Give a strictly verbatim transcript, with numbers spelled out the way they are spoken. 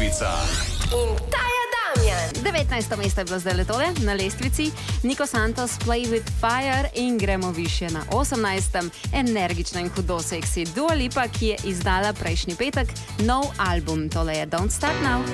lestvica. In ta je Damjan. devetnajsto mesto je bilo zdaj letole na lestvici. Nico Santos, Play with Fire in gremo više na osemnajstem. Energična in hudo seksi Dua Lipa, ki je izdala prejšnji petek nov album. Tole je Don't Start Now.